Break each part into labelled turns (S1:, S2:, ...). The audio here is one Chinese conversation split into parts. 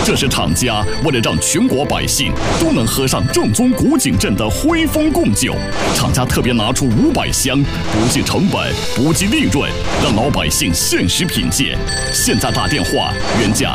S1: 这是厂家为了让全国百姓都能喝上正宗古井镇的辉丰贡酒，厂家特别拿出500箱，不计成本，不计利润，让老百姓限时品鉴。现在打电话，原价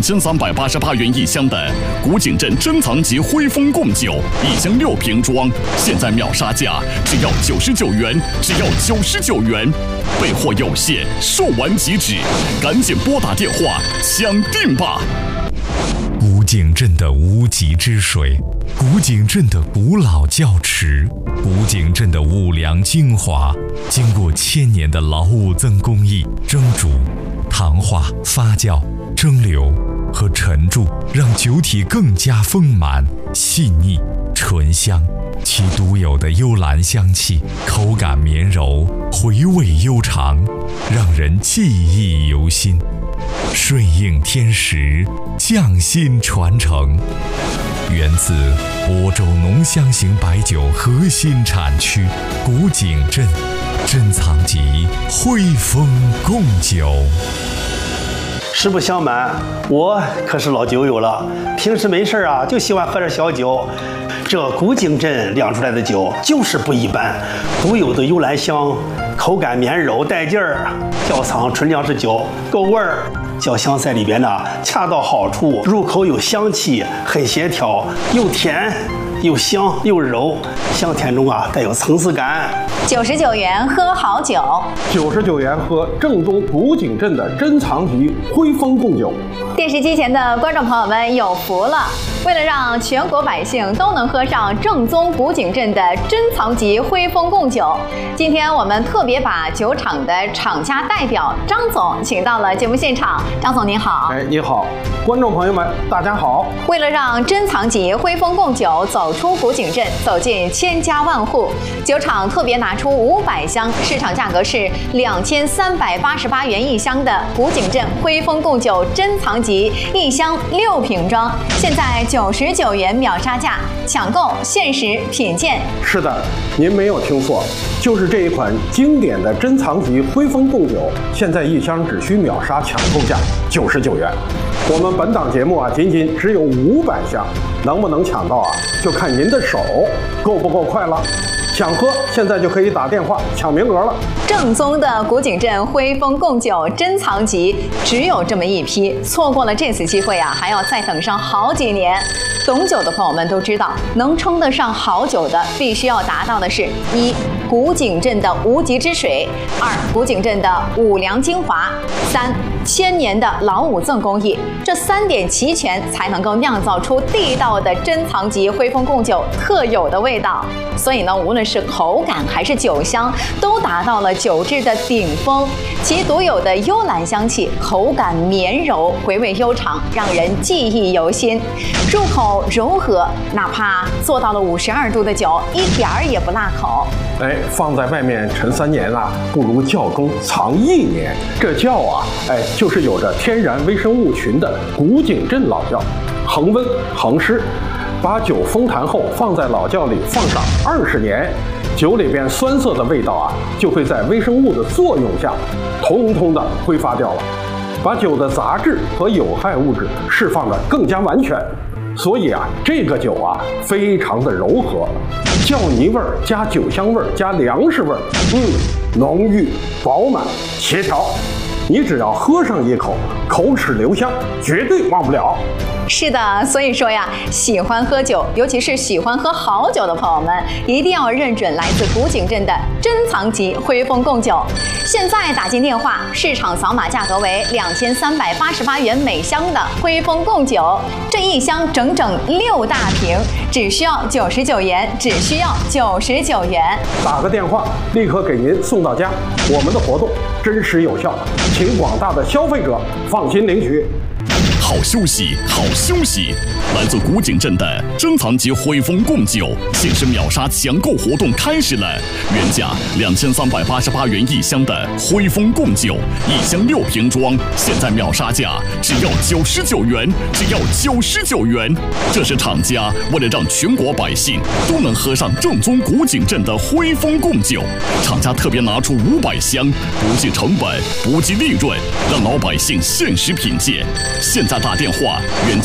S1: 2388元1箱的古井镇珍藏级辉丰贡酒，1箱6瓶装，现在秒杀价只要99元，只要99元。备货有限，售完即止，赶紧拨打电话抢订吧！
S2: 古井镇的无极之水，古井镇的古老窖池，古井镇的五粮精华，经过1000年的老五增工艺蒸煮、糖化、发酵、蒸馏和沉铸，让酒体更加丰满、细腻、醇香。其独有的幽兰香气，口感绵柔，回味悠长，让人记忆犹新。顺应天时，匠心传承，源自亳州浓香型白酒核心产区古井镇珍藏级辉丰贡酒。
S3: 实不相瞒，我可是老酒友了，平时没事啊就喜欢喝点小酒。这古井镇酿出来的酒就是不一般，独有的幽兰香，口感绵柔带劲儿，窖藏纯粮食酒，够味儿。酒香在里边呢，恰到好处，入口有香气，很协调，又甜又香又柔，香甜中啊带有层次感。
S4: 99元喝好酒
S5: ，99元喝正宗古井镇的珍藏级辉丰贡酒。
S4: 电视机前的观众朋友们有福了！为了让全国百姓都能喝上正宗古井镇的珍藏级辉丰贡酒，今天我们特别把酒厂的厂家代表张总请到了节目现场。张总您好。
S5: 你好，观众朋友们大家好。
S4: 为了让珍藏级辉丰贡酒走出古井镇，走进千家万户，酒厂特别拿出500箱，市场价格是2388元1箱的古井镇辉丰贡酒珍藏级1箱6瓶装，现在99元秒杀价，抢购限时品鉴。
S5: 是的，您没有听错，就是这一款经典的珍藏级辉丰贡酒，现在1箱只需秒杀抢购价99元。我们本档节目啊，仅只有500箱，能不能抢到啊，就看您的手够不够快了。想喝，现在就可以打电话抢名额了。
S4: 正宗的古井镇辉丰贡酒珍藏级只有这么一批，错过了这次机会啊，还要再等上好几年。懂酒的朋友们都知道，能称得上好酒的，必须要达到的是：1. 古井镇的无极之水；2. 古井镇的五粮精华；3. 1000年的老五赠工艺。这3点齐全，才能够酿造出地道的珍藏级辉丰贡酒特有的味道。所以呢，无论是口感还是酒香，都达到了酒质的顶峰。其独有的幽兰香气，口感绵柔，回味悠长，让人记忆犹新。入口柔和，哪怕做到了52度的酒，一点儿也不辣口。
S5: 放在外面陈3年啊，不如窖中藏1年。这窖啊，就是有着天然微生物群的古井镇老窖，恒温恒湿。把酒封坛后放在老窖里放上20年，酒里边酸涩的味道啊，就会在微生物的作用下，通通的挥发掉了，把酒的杂质和有害物质释放得更加完全。所以啊，这个酒啊，非常的柔和，窖泥味儿加酒香味儿加粮食味儿，浓郁饱满协调。你只要喝上一口，口齿留香，绝对忘不了。
S4: 是的，所以说呀，喜欢喝酒，尤其是喜欢喝好酒的朋友们，一定要认准来自古井镇的珍藏级辉丰贡酒。现在打进电话，市场扫码价格为2388元每箱的辉丰贡酒，这1箱整整6大瓶，只需要99元，只需要99元。
S5: 打个电话，立刻给您送到家。我们的活动真实有效，请广大的消费者放心领取。
S1: 好休息，好休息！来自古井镇的珍藏级辉丰贡酒限时秒杀抢购活动开始了，原价2388元1箱的辉丰贡酒，1箱6瓶装，现在秒杀价只要99元，只要99元。这是厂家为了让全国百姓都能喝上正宗古井镇的辉丰贡酒，厂家特别拿出500箱，不计成本，不计利润，让老百姓限时品鉴。现在打电话原